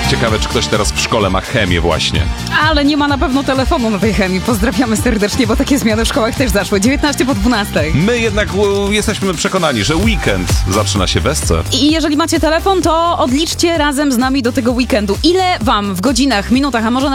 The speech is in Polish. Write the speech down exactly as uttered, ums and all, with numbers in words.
Ciekawe, czy ktoś teraz w szkole ma chemię właśnie. Ale nie ma na pewno telefonu na tej chemii. Pozdrawiamy serdecznie, bo takie zmiany w szkołach też zaszły. dziewiętnaście po dwunastej. My jednak u, jesteśmy przekonani, że weekend zaczyna się bez C. I jeżeli macie telefon, to odliczcie razem z nami do tego weekendu. Ile wam w godzinach, minutach, a może